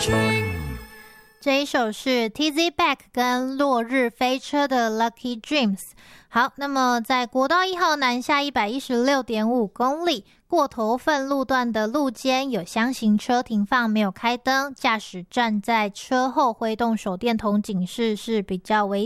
这一首是 TZ Back 跟落日飞车的 Lucky Dreams。 好，那么在国道1号南下 116.5 公里过头份路段的路肩有厢型车停放没有开灯，驾驶站在车后挥动手电筒警示是比较危